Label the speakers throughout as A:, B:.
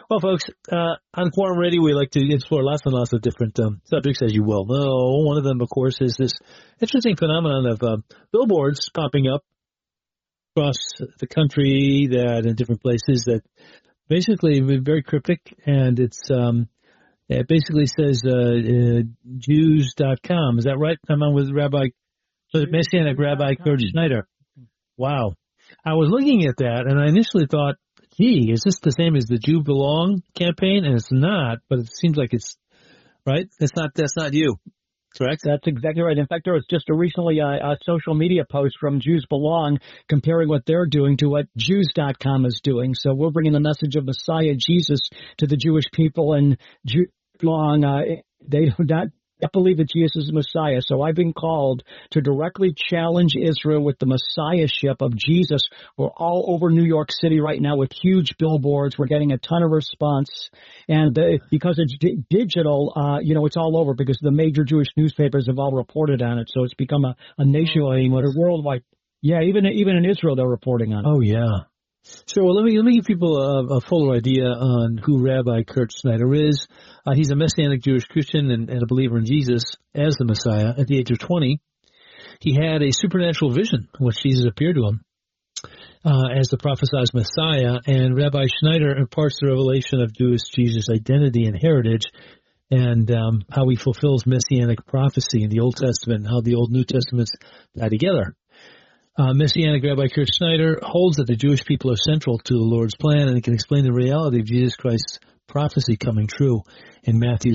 A: Well, folks, on Quorum Radio, we like to explore lots and lots of different subjects, as you well know. One of them, of course, is this interesting phenomenon of billboards popping up across the country that in different places that basically very cryptic, and it basically says Jews.com. Is that right? I'm on with Messianic Rabbi Kurt Schneider. Wow. I was looking at that, and I initially thought, gee, is this the same as the Jew Belong campaign? And it's not, but it seems like it's, right? That's not you, correct?
B: That's exactly right. In fact, there was just recently a social media post from Jews Belong comparing what they're doing to what Jews.com is doing. So we're bringing the message of Messiah Jesus to the Jewish people, and Jews Belong, they do not believe that Jesus is the Messiah. So I've been called to directly challenge Israel with the Messiahship of Jesus. We're all over New York City right now with huge billboards. We're getting a ton of response. And because it's digital, it's all over because the major Jewish newspapers have all reported on it. So it's become a nationwide, worldwide. Yeah, even in Israel, they're reporting on it.
A: Oh, yeah. So let me give people a fuller idea on who Rabbi Kurt Schneider is. He's a Messianic Jewish Christian and a believer in Jesus as the Messiah. At the age of 20, he had a supernatural vision in which Jesus appeared to him as the prophesied Messiah. And Rabbi Schneider imparts the revelation of Jewish Jesus' identity and heritage and how he fulfills Messianic prophecy in the Old Testament and how the Old New Testaments tie together. Messianic Rabbi Kurt Schneider holds that the Jewish people are central to the Lord's plan, and he can explain the reality of Jesus Christ's prophecy coming true in Matthew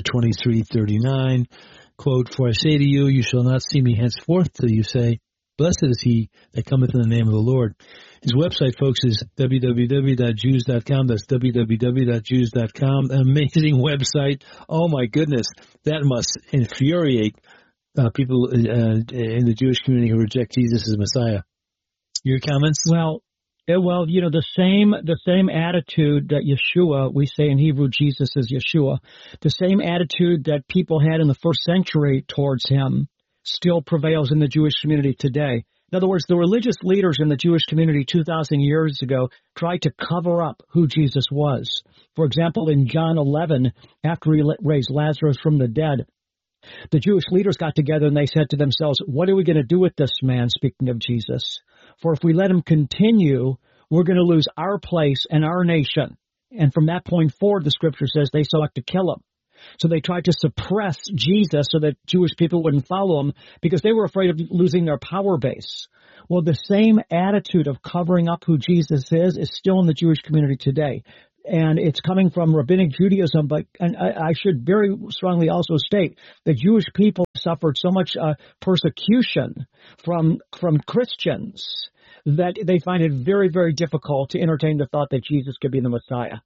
A: 23:39. Quote, "For I say to you, you shall not see me henceforth till you say, blessed is he that cometh in the name of the Lord." His website, folks, is www.jews.com. That's www.jews.com. An amazing website. Oh, my goodness. That must infuriate people in the Jewish community who reject Jesus as Messiah. Your comments?
B: Well, the same attitude that Yeshua, we say in Hebrew, Jesus is Yeshua, the same attitude that people had in the first century towards him still prevails in the Jewish community today. In other words, the religious leaders in the Jewish community 2,000 years ago tried to cover up who Jesus was. For example, in John 11, after he raised Lazarus from the dead, the Jewish leaders got together and they said to themselves, what are we going to do with this man, speaking of Jesus? For if we let him continue, we're going to lose our place and our nation. And from that point forward, the scripture says they sought to kill him. So they tried to suppress Jesus so that Jewish people wouldn't follow him because they were afraid of losing their power base. Well, the same attitude of covering up who Jesus is still in the Jewish community today. And it's coming from Rabbinic Judaism, but I should very strongly also state that Jewish people suffered so much persecution from Christians that they find it very, very difficult to entertain the thought that Jesus could be the Messiah.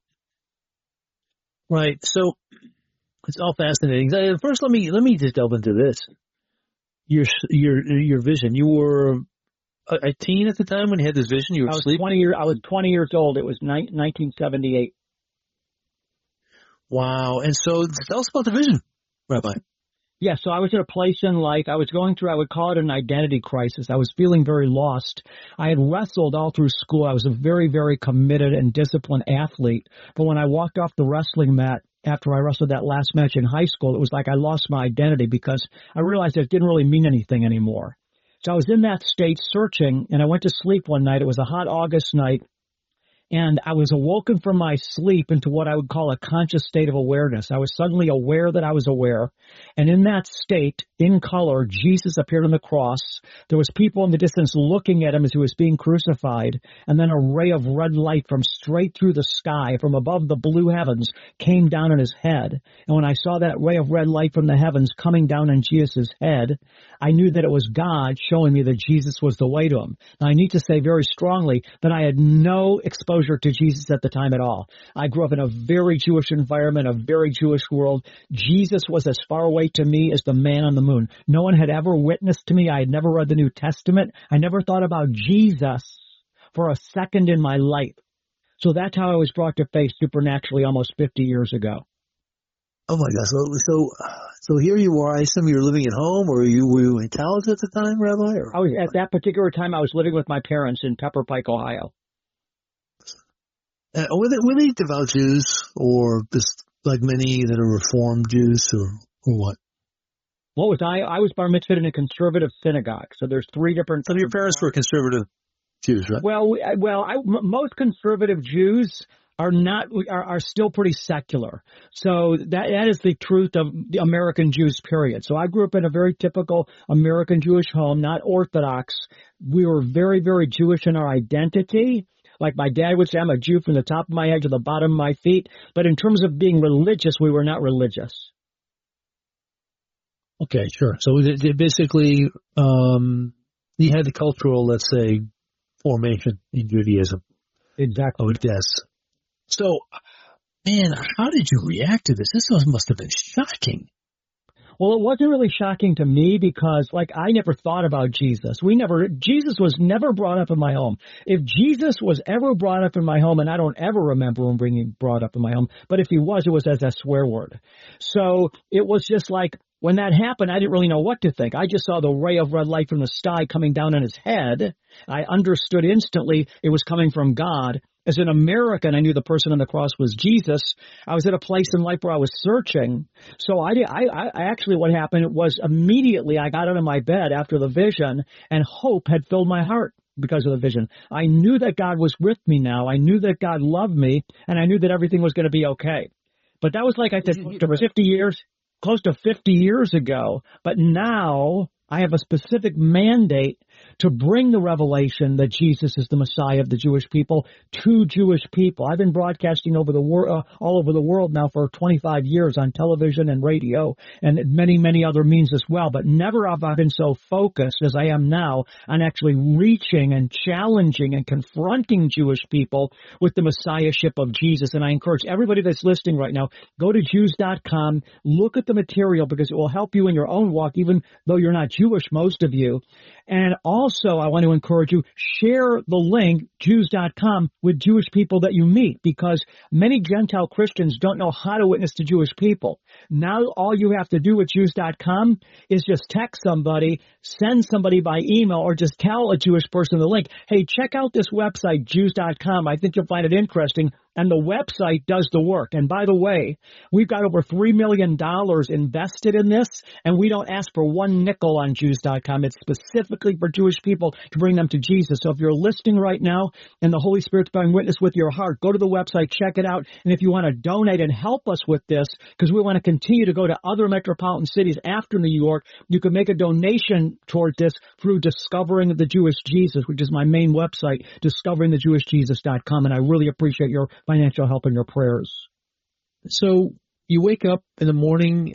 A: Right. So it's all fascinating. First, let me just delve into this. Your vision. You were a teen at the time when you had this vision? You were asleep?
B: I was 20 years old. It was 1978.
A: Wow. And so tell us about the vision, Rabbi.
B: Yeah, so I was at a place in life, I was going through, I would call it an identity crisis. I was feeling very lost. I had wrestled all through school. I was a very, very committed and disciplined athlete. But when I walked off the wrestling mat after I wrestled that last match in high school, it was like I lost my identity because I realized it didn't really mean anything anymore. So I was in that state searching, and I went to sleep one night. It was a hot August night, and I was awoken from my sleep into what I would call a conscious state of awareness. I was suddenly aware that I was aware, and in that state, in color, Jesus appeared on the cross. There was people in the distance looking at him as he was being crucified, and then a ray of red light from straight through the sky, from above the blue heavens, came down on his head. And when I saw that ray of red light from the heavens coming down on Jesus' head, I knew that it was God showing me that Jesus was the way to him. Now, I need to say very strongly that I had no exposure to Jesus at the time at all. I grew up in a very Jewish environment, a very Jewish world. Jesus was as far away to me as the man on the moon. No one had ever witnessed to me. I had never read the New Testament. I never thought about Jesus for a second in my life. So that's how I was brought to faith supernaturally almost 50 years ago.
A: Oh my gosh! So here you are. I assume you were living at home, or were you in college at the time, Rabbi? Or?
B: I was, at that particular time, I was living with my parents in Pepper Pike, Ohio.
A: Were they devout Jews? or just like many that are Reformed Jews, or what?
B: What was I? I was bar mitzvahed in a conservative synagogue. So there's three different.
A: Some of your parents were conservative Jews, right?
B: Most conservative Jews are still pretty secular. So that is the truth of the American Jews, period. So I grew up in a very typical American Jewish home, not Orthodox. We were very, very Jewish in our identity. Like my dad would say, I'm a Jew from the top of my head to the bottom of my feet. But in terms of being religious, we were not religious.
A: Okay, sure. So basically, you had the cultural, let's say, formation in Judaism.
B: Exactly.
A: I would guess. So, man, how did you react to this? This must have been shocking.
B: Well, it wasn't really shocking to me because, I never thought about Jesus. Jesus was never brought up in my home. If Jesus was ever brought up in my home, and I don't ever remember him being brought up in my home, but if he was, it was as a swear word. So it was just when that happened, I didn't really know what to think. I just saw the ray of red light from the sky coming down on his head. I understood instantly it was coming from God. As an American, I knew the person on the cross was Jesus. I was at a place in life where I was searching. So I actually, what happened was immediately I got out of my bed after the vision, and hope had filled my heart because of the vision. I knew that God was with me now. I knew that God loved me, and I knew that everything was going to be okay. But that was, like I said, close to 50 years ago. But now I have a specific mandate to bring the revelation that Jesus is the Messiah of the Jewish people to Jewish people. I've been broadcasting all over the world now for 25 years on television and radio and many, many other means as well. But never have I been so focused as I am now on actually reaching and challenging and confronting Jewish people with the Messiahship of Jesus. And I encourage everybody that's listening right now, go to Jews.com, look at the material because it will help you in your own walk, even though you're not Jewish, most of you. And also, I want to encourage you, share the link, Jews.com, with Jewish people that you meet, because many Gentile Christians don't know how to witness to Jewish people. Now, all you have to do with Jews.com is just text somebody, send somebody by email, or just tell a Jewish person the link. Hey, check out this website, Jews.com. I think you'll find it interesting. And the website does the work. And by the way, we've got over $3 million invested in this, and we don't ask for one nickel on Jews.com. It's specifically for Jewish people to bring them to Jesus. So if you're listening right now and the Holy Spirit's bearing witness with your heart, go to the website, check it out. And if you want to donate and help us with this, because we want to continue to go to other metropolitan cities after New York, you can make a donation towards this through Discovering the Jewish Jesus, which is my main website, discoveringthejewishjesus.com. And I really appreciate your financial help and your prayers.
A: So you wake up in the morning.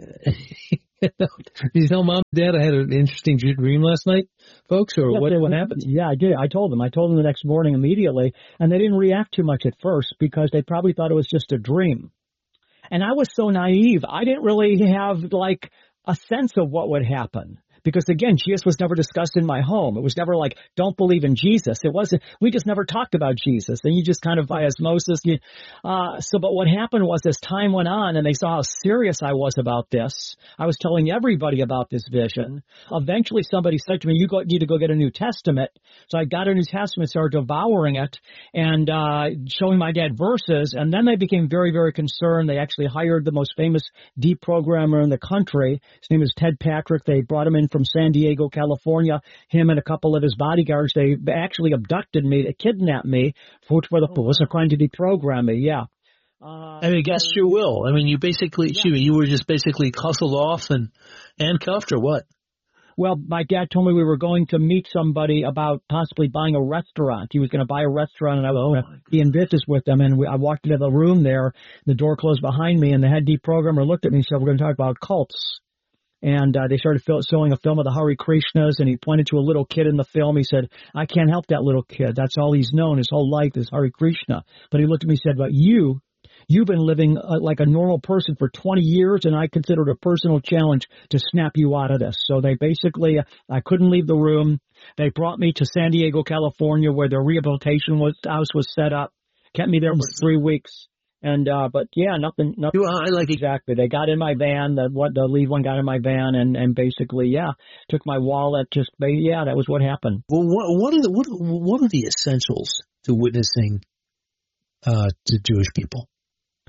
A: You tell Mom, Dad, I had an interesting dream last night, folks, or what happened?
B: Yeah, I did. I told them the next morning immediately, and they didn't react too much at first because they probably thought it was just a dream. And I was so naive. I didn't really have a sense of what would happen. Because again, Jesus was never discussed in my home. It was never don't believe in Jesus. It wasn't, we just never talked about Jesus. And you just kind of by osmosis, but what happened was as time went on and they saw how serious I was about this, I was telling everybody about this vision. Eventually somebody said to me, you need to go get a New Testament. So I got a New Testament, started devouring it and, showing my dad verses. And then they became very, very concerned. They actually hired the most famous deprogrammer in the country. His name is Ted Patrick. They brought him in from San Diego, California, him and a couple of his bodyguards. They actually abducted me, they kidnapped me, was a crime to deprogram me, yeah.
A: I mean, against your will. I mean, you were just basically hustled off and handcuffed or what?
B: Well, my dad told me we were going to meet somebody about possibly buying a restaurant. He was going to buy a restaurant, and I was going to be in business with them. And I walked into the room there, the door closed behind me, and the head deprogrammer looked at me and said, we're going to talk about cults. And they started showing a film of the Hare Krishnas, and he pointed to a little kid in the film. He said, I can't help that little kid. That's all he's known his whole life is Hare Krishna. But he looked at me and said, but you've been living like a normal person for 20 years, and I consider it a personal challenge to snap you out of this. So they basically, I couldn't leave the room. They brought me to San Diego, California, where their rehabilitation house was set up, kept me there for 3 weeks. And, but yeah, nothing. Exactly. They got in my van, the lead one got in my van and basically, took my wallet, that was what happened.
A: Well, what are the essentials to witnessing, to Jewish people?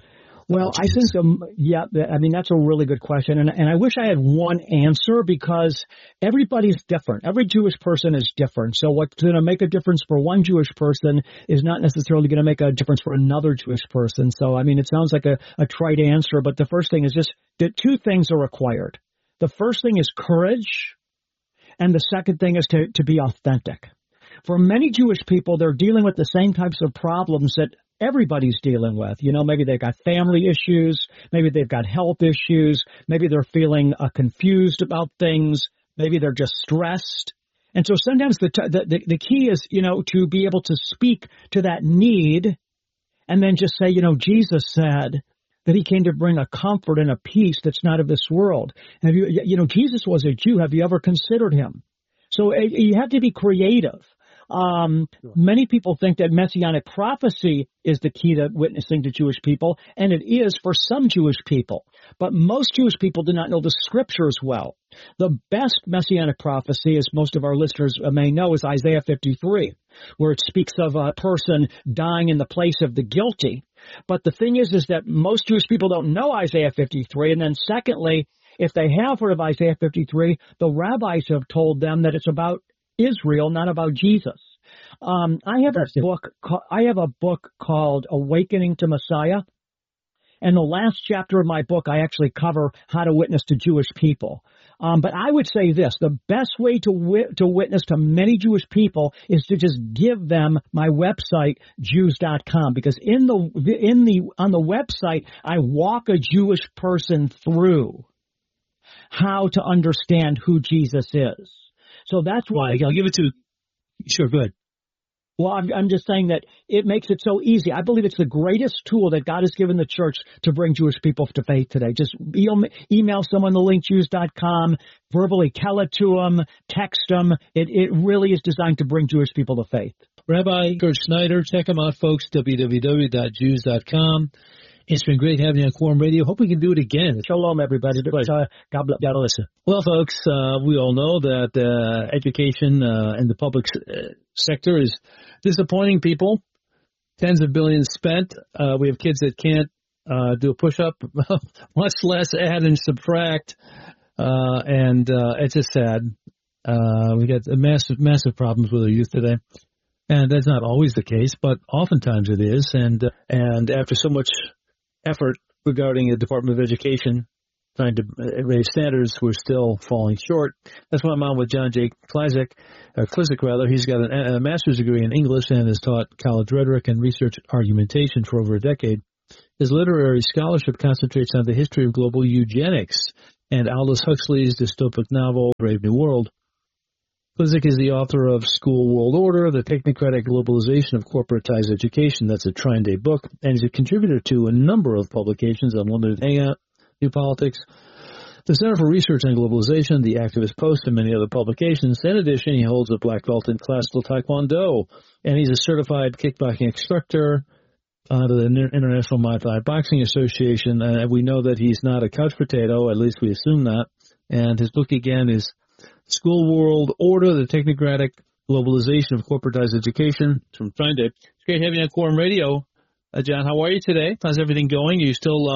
B: Well, I think, I mean, that's a really good question. And I wish I had one answer because everybody's different. Every Jewish person is different. So what's going to make a difference for one Jewish person is not necessarily going to make a difference for another Jewish person. So, I mean, it sounds like a trite answer, but the first thing is just that two things are required. The first thing is courage, and the second thing is to be authentic. For many Jewish people, they're dealing with the same types of problems that everybody's dealing with. You know, maybe they've got family issues, maybe they've got health issues, maybe they're feeling confused about things, maybe they're just stressed. And so sometimes the key is, you know, to be able to speak to that need and then just say, you know, Jesus said that he came to bring a comfort and a peace that's not of this world. Have you know, Jesus was a Jew. Have you ever considered him? So you have to be creative. Many people think that messianic prophecy is the key to witnessing to Jewish people, and it is for some Jewish people. But most Jewish people do not know the scriptures well. The best messianic prophecy, as most of our listeners may know, is Isaiah 53, where it speaks of a person dying in the place of the guilty. But the thing is that most Jewish people don't know Isaiah 53, and then secondly, if they have heard of Isaiah 53, the rabbis have told them that it's about Israel, not about Jesus. I have a book called Awakening to Messiah. And the last chapter of my book, I actually cover how to witness to Jewish people. But I would say this, the best way to witness to many Jewish people is to just give them my website, Jews.com, because on the website, I walk a Jewish person through how to understand who Jesus is. So that's why
A: I'll give it to. Sure, go ahead.
B: Well, I'm just saying that it makes it so easy. I believe it's the greatest tool that God has given the church to bring Jewish people to faith today. Just email someone the link, Jews.com, verbally tell it to them, text them. It really is designed to bring Jewish people to faith.
A: Rabbi Kurt Snyder, check him out, folks, www.Jews.com. It's been great having you on Quorum Radio. Hope we can do it again.
B: Shalom, everybody. God bless.
A: Well, folks, we all know that education in the public sector is disappointing people. Tens of billions spent. We have kids that can't do a push-up, much less add and subtract. And it's just sad. We got massive problems with our youth today. And that's not always the case, but oftentimes it is. And after so much effort regarding the Department of Education trying to raise standards, we're still falling short. That's why I'm on with John J. Klizek. He's got a master's degree in English and has taught college rhetoric and research argumentation for over a decade. His literary scholarship concentrates on the history of global eugenics and Aldous Huxley's dystopic novel, Brave New World. Klizek is the author of School World Order, The Technocratic Globalization of Corporatized Education. That's a Trine-Day book. And he's a contributor to a number of publications: Unlimited Hangout, New Politics, the Center for Research on Globalization, The Activist Post, and many other publications. In addition, he holds a black belt in classical Taekwondo, and he's a certified kickboxing instructor to the International Modified Boxing Association. And we know that he's not a couch potato, at least we assume that. And his book, again, is School World Order, The Technocratic Globalization of Corporatized Education. It's from Trine-Day. It's great having you on Quorum Radio. John, how are you today? How's everything going? Are you still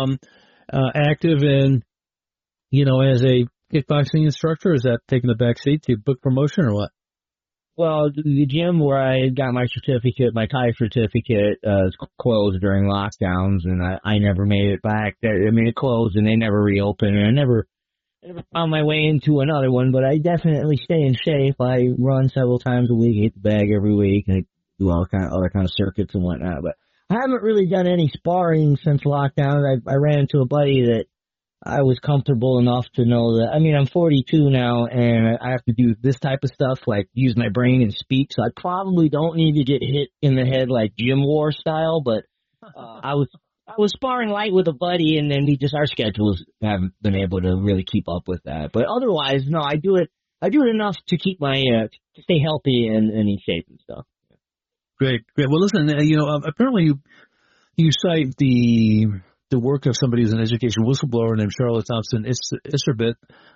A: active in, as a kickboxing instructor? Is that taking the back seat to book promotion or what?
C: Well, the gym where I got my certificate, my Thai certificate, is closed during lockdowns, and I never made it back. It closed, and they never reopened, and I never found my way into another one, but I definitely stay in shape. I run several times a week, hit the bag every week, and I do all other kind of circuits and whatnot. But I haven't really done any sparring since lockdown. I ran into a buddy that I was comfortable enough to know that, I'm 42 now, and I have to do this type of stuff, like use my brain and speak, so I probably don't need to get hit in the head like gym war style, but I was sparring light with a buddy, and then our schedules haven't been able to really keep up with that. But otherwise, no, I do it enough to keep to stay healthy and in shape and stuff.
A: Great. Well, listen, apparently you cite the work of somebody who's an education whistleblower named Charlotte Thompson Isserbit,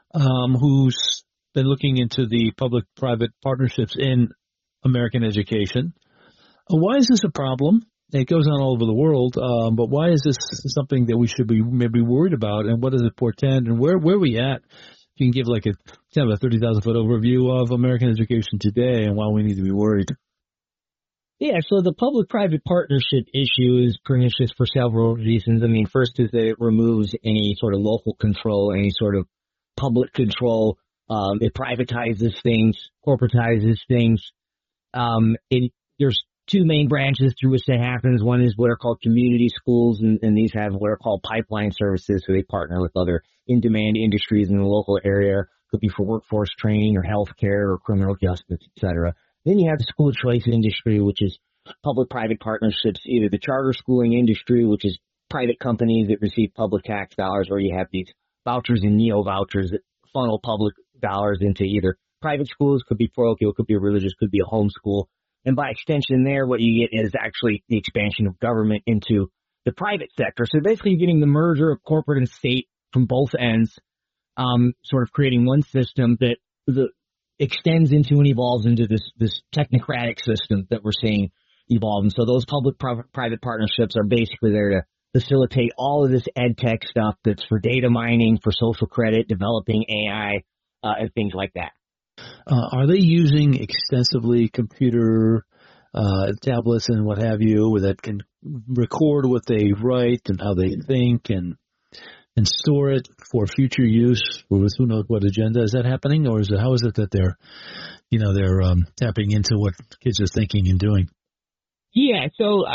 A: who's been looking into the public-private partnerships in American education. Why is this a problem? It goes on all over the world, but why is this something that we should be maybe worried about, and what does it portend, and where are we at? If you can give like a kind of a 30,000-foot overview of American education today and why we need to be worried.
C: Yeah, so the public-private partnership issue is pernicious for several reasons. I mean, first is that it removes any sort of local control, any sort of public control. It privatizes things, corporatizes things. There's two main branches through which that happens. One is what are called community schools, and these have what are called pipeline services, so they partner with other in-demand industries in the local area. Could be for workforce training or healthcare or criminal justice, etc. Then you have the school choice industry, which is public-private partnerships, either the charter schooling industry, which is private companies that receive public tax dollars, or you have these vouchers and neo-vouchers that funnel public dollars into either private schools, could be parochial, could be religious, could be a homeschool. And by extension there, what you get is actually the expansion of government into the private sector. So basically you're getting the merger of corporate and state from both ends, sort of creating one system that extends into and evolves into this technocratic system that we're seeing evolve. And so those public-private partnerships are basically there to facilitate all of this ed tech stuff that's for data mining, for social credit, developing AI, and things like that.
A: Are they using extensively computer tablets and what have you that can record what they write and how they think and store it for future use with who knows what agenda? Is that happening, or how is it that they're tapping into what kids are thinking and doing?
C: Yeah, so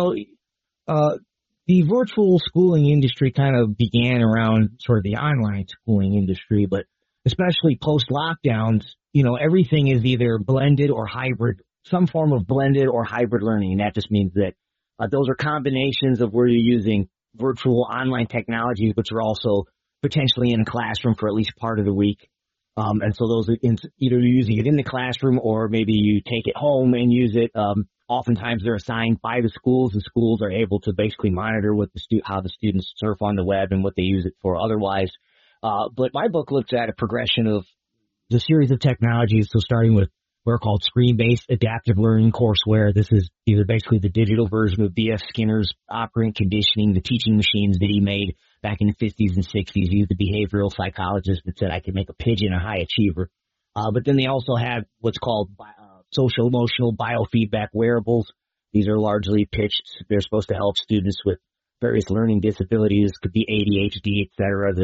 C: the virtual schooling industry kind of began around sort of the online schooling industry, but especially post-lockdowns, everything is either blended or hybrid, some form of blended or hybrid learning. And that just means that those are combinations of where you're using virtual online technologies, which are also potentially in a classroom for at least part of the week. And so those are either you're using it in the classroom or maybe you take it home and use it. Oftentimes they're assigned by the schools, and schools are able to basically monitor how the students surf on the web and what they use it for otherwise. But my book looks at a progression of the series of technologies. So starting with what are called screen-based adaptive learning courseware. This is either basically the digital version of B.F. Skinner's operant conditioning, the teaching machines that he made back in the 50s and 60s. He was the behavioral psychologist that said, I could make a pigeon a high achiever. But then they also have what's called social emotional biofeedback wearables. These are largely pitched. They're supposed to help students with various learning disabilities. Could be ADHD, etc.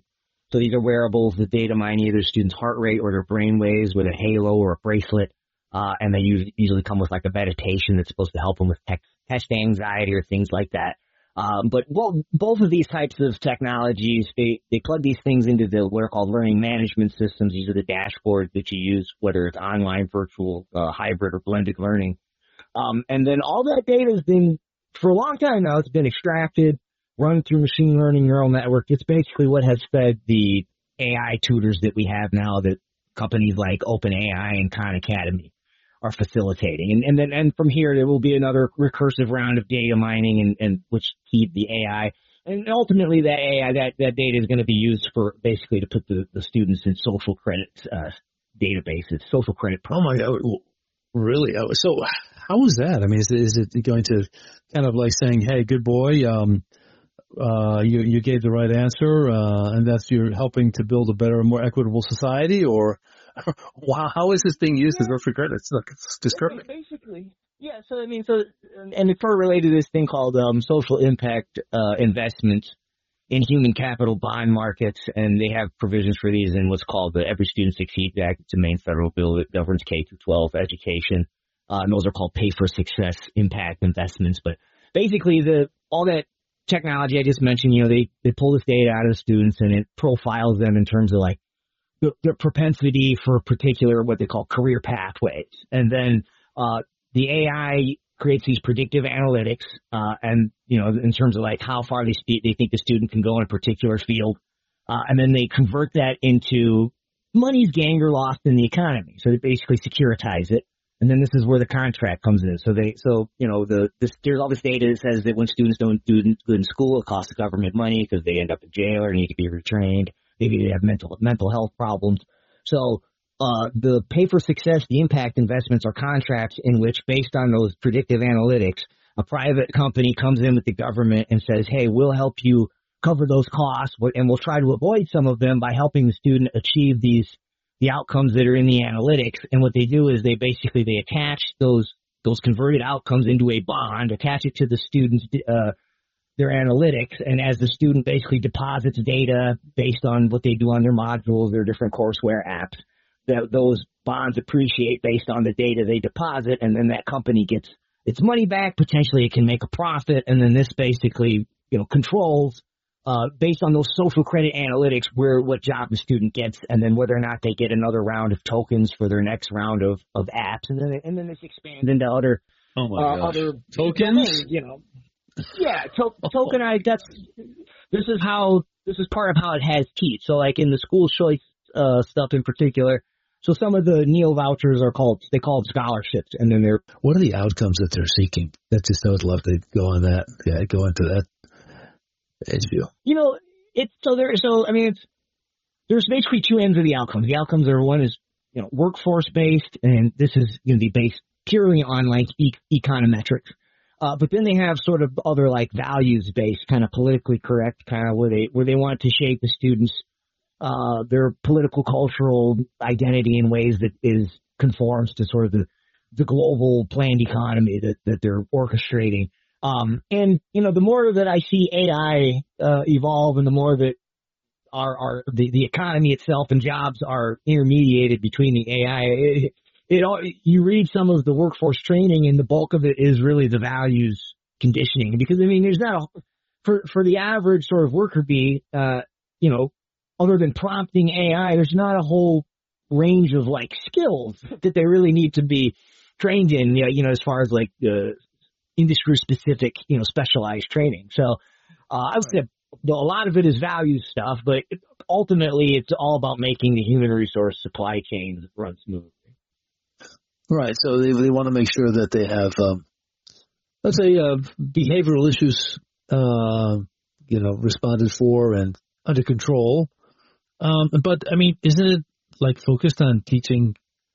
C: So these are wearables that data mine either students' heart rate or their brain waves with a halo or a bracelet. And they usually come with like a meditation that's supposed to help them with test anxiety or things like that. But both of these types of technologies, they plug these things into what are called learning management systems. These are the dashboards that you use, whether it's online, virtual, hybrid, or blended learning. And then all that data has been, for a long time now, it's been extracted, run through machine learning neural network. It's basically what has fed the AI tutors that we have now that companies like OpenAI and Khan Academy are facilitating. And from here, there will be another recursive round of data mining and which feed the AI. And ultimately that AI, that data is going to be used for basically to put the students in social credit, databases, social credit programs.
A: Oh my God. Really? So how is that? I mean, is it going to kind of like saying, hey, good boy, you gave the right answer, and that's you're helping to build a better, more equitable society, or wow, how is this being used as social credit? It's disturbing.
C: Basically, yeah. So I mean, and it's sort of related to this thing called social impact investments in human capital bond markets, and they have provisions for these in what's called the Every Student Succeeds Act. It's a main federal bill that governs K-12 education. And those are called pay for success impact investments. But basically, all that technology I just mentioned, they pull this data out of the students and it profiles them in terms of like their propensity for particular what they call career pathways. And then the AI creates these predictive analytics, and in terms of like how far they think the student can go in a particular field, and then they convert that into money's gained or lost in the economy. So they basically securitize it, and then this is where the contract comes in. So there's all this data that says that when students don't do good in school, it costs the government money because they end up in jail or need to be retrained. Maybe they have mental health problems. So the pay for success, the impact investments are contracts in which, based on those predictive analytics, a private company comes in with the government and says, hey, we'll help you cover those costs, and we'll try to avoid some of them by helping the student achieve the outcomes that are in the analytics. And what they do is they attach those converted outcomes into a bond, attach it to the student's their analytics, and as the student basically deposits data based on what they do on their modules, their different courseware apps, those bonds appreciate based on the data they deposit, and then that company gets its money back. Potentially it can make a profit, and then this basically, controls based on those social credit analytics what job the student gets, and then whether or not they get another round of tokens for their next round of apps, and then this expands into other other
A: tokens.
C: Domains, Yeah, tokenized. This is part of how it has teeth. So, like in the school choice stuff in particular, so some of the Neal vouchers are called scholarships, and then they're.
A: What are the outcomes that they're seeking? I would love to go on that. Yeah, go into that issue.
C: There's basically two ends of the outcomes. The outcomes are, one is workforce based, and this is going to be based purely on like econometrics. But then they have sort of other like values based, kind of politically correct, kind of where they want to shape the students, their political cultural identity in ways that conforms to sort of the global planned economy that they're orchestrating. And the more that I see AI evolve, and the more that the economy itself and jobs are intermediated between the AI, you read some of the workforce training, and the bulk of it is really the values conditioning. Because there's not for the average sort of worker bee, other than prompting AI, there's not a whole range of like skills that they really need to be trained in. As far as like industry specific, specialized training. So I would say a lot of it is value stuff, but ultimately it's all about making the human resource supply chains run smoothly.
A: Right. So they want to make sure that they have, let's say, behavioral issues, responded for and under control. But isn't it like focused on teaching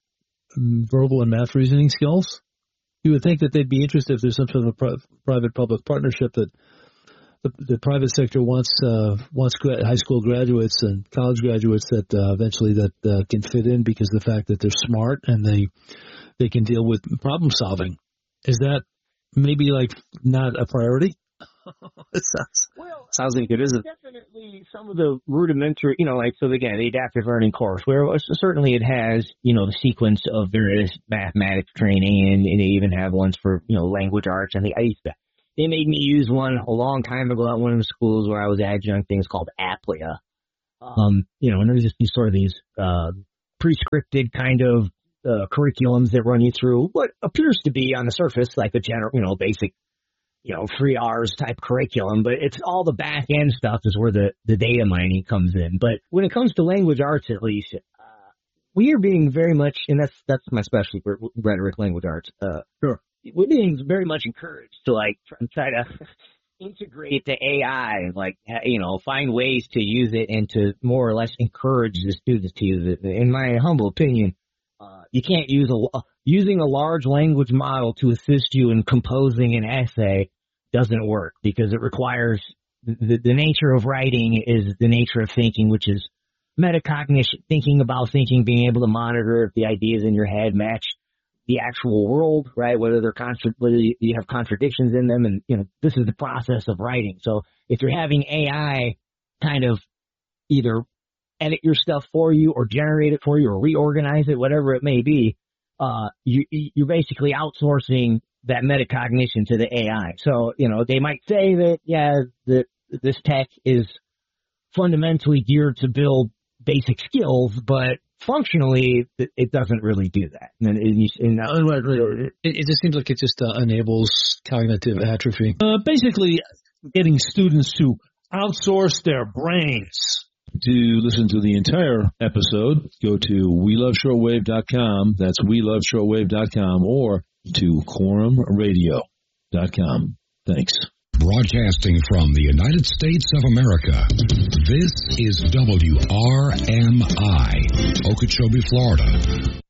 A: verbal and math reasoning skills? You would think that they'd be interested if there's some sort of private-public partnership that the private sector wants high school graduates and college graduates that eventually that can fit in because of the fact that they're smart and they can deal with problem solving. Is that maybe like not a priority? It sounds like it isn't.
C: Definitely some of the rudimentary, so again, the adaptive learning course, where certainly it has, the sequence of various mathematics training, and they even have ones for, language arts. And they made me use one a long time ago at one of the schools where I was adjunct, things called Applia. And there's just these pre-scripted kind of curriculums that run you through what appears to be on the surface like a general, basic, 3 hours type curriculum, but it's all the back end stuff is where the data mining comes in. But when it comes to language arts, at least, we are being very much, and that's my specialty, rhetoric, language arts.
A: Sure.
C: We're being very much encouraged to try to integrate the AI, find ways to use it and to more or less encourage the students to use it. In my humble opinion, you can't using a large language model to assist you in composing an essay doesn't work, because it requires the nature of writing is the nature of thinking, which is metacognition, thinking about thinking, being able to monitor if the ideas in your head match the actual world, right? Whether you have contradictions in them, and this is the process of writing. So if you're having AI kind of either edit your stuff for you or generate it for you or reorganize it, whatever it may be, you're basically outsourcing that metacognition to the AI. So, they might say that, that this tech is fundamentally geared to build basic skills, but functionally it doesn't really do that.
A: It just seems like it just enables cognitive atrophy. Basically, getting students to outsource their brains. To listen to the entire episode, go to WeLoveShortwave.com. That's WeLoveShortwave.com, or to QuorumRadio.com. Thanks.
D: Broadcasting from the United States of America, this is WRMI, Okeechobee, Florida.